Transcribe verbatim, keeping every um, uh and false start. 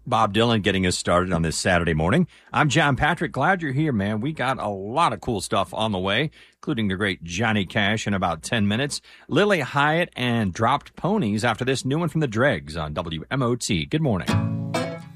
Bob Dylan getting us started on this Saturday morning. I'm John Patrick. Glad you're here, man. We got a lot of cool stuff on the way, including the great Johnny Cash in about ten minutes. Lily Hyatt and Dropped Ponies after this new one from the Dregs on W M O T. Good morning.